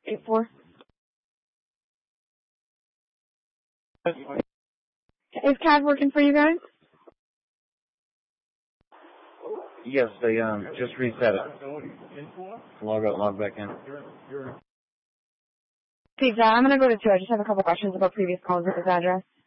84. Is CAD working for you guys? Yes, they just reset it. Log out, log back in. Pizza, I'm going to go to 2. I just have a couple questions about previous calls at this address.